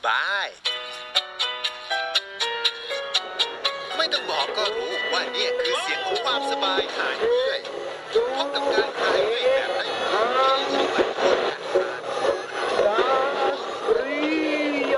บายไม่ต้องบอกก็รู้ว่าเนี่ยคือเสียงของความสบายหาย